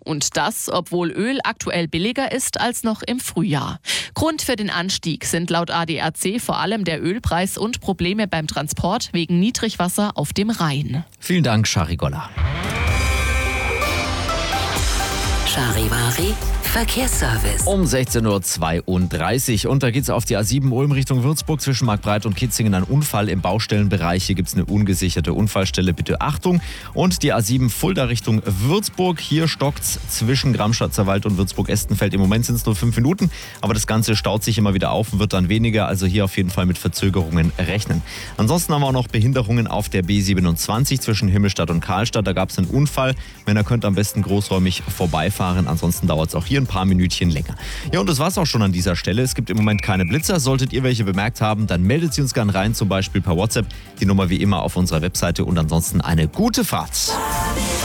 Und das, obwohl Öl aktuell billiger ist als noch im Frühjahr. Grund für den Anstieg sind laut ADAC vor allem der Ölpreis und Probleme beim Transport wegen Niedrigwasser auf dem Rhein. Vielen Dank, Charigolla. Charivari Verkehrsservice. Um 16.32 Uhr und da geht es auf die A7 Ulm Richtung Würzburg zwischen Markbreit und Kitzingen. Ein Unfall im Baustellenbereich. Hier gibt es eine ungesicherte Unfallstelle. Bitte Achtung. Und die A7 Fulda Richtung Würzburg. Hier stockt's zwischen Gramstadter Wald und Würzburg-Estenfeld. Im Moment sind es nur 5 Minuten, aber das Ganze staut sich immer wieder auf und wird dann weniger. Also hier auf jeden Fall mit Verzögerungen rechnen. Ansonsten haben wir auch noch Behinderungen auf der B27 zwischen Himmelstadt und Karlstadt. Da gab es einen Unfall. Männer könnt am besten großräumig vorbeifahren. Ansonsten dauert es auch hier ein paar Minütchen länger. Ja, und das war's auch schon an dieser Stelle. Es gibt im Moment keine Blitzer. Solltet ihr welche bemerkt haben, dann meldet sie uns gerne rein, zum Beispiel per WhatsApp. Die Nummer wie immer auf unserer Webseite und ansonsten eine gute Fahrt.